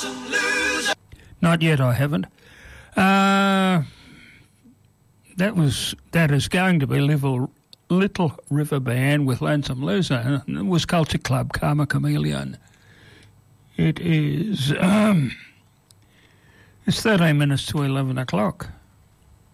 Not yet, I haven't. That is going to be Little River Band with Lonesome Loser. It was Culture Club, Karma Chameleon. It is, it's 13 minutes to 11 o'clock.